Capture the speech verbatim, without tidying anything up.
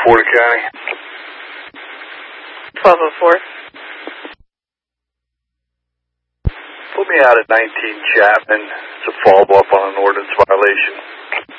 four to County. twelve oh four. Put me out at nineteen Chapman. It's a follow-up on an ordinance violation.